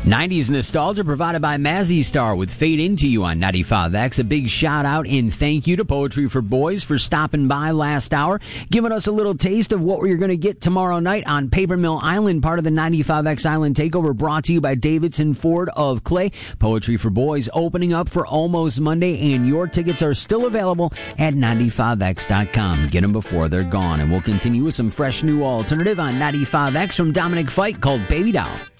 90s nostalgia provided by Mazzy Star with Fade Into You on 95X. A big shout out and thank you to Poetry for Boys for stopping by last hour, giving us a little taste of what we're going to get tomorrow night on Paper Mill Island, part of the 95X Island Takeover, brought to you by Davidson Ford of Clay. Poetry for Boys opening up for Almost Monday, and your tickets are still available at 95x.com. Get them before they're gone, and we'll continue with some fresh new alternative on 95X from Dominic Fike called Baby Doll.